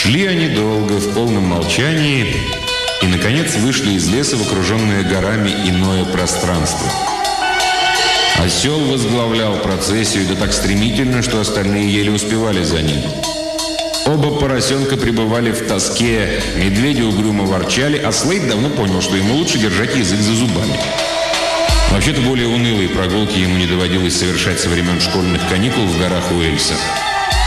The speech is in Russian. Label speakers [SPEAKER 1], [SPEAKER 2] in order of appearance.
[SPEAKER 1] Шли они долго, в полном молчании, и, наконец, вышли из леса в окруженное горами иное пространство. Осел возглавлял процессию, да так стремительно, что остальные еле успевали за ним. Оба поросенка пребывали в тоске, медведи угрюмо ворчали, а Слейд давно понял, что ему лучше держать язык за зубами. Вообще-то более унылые прогулки ему не доводилось совершать со времен школьных каникул в горах Уэльса.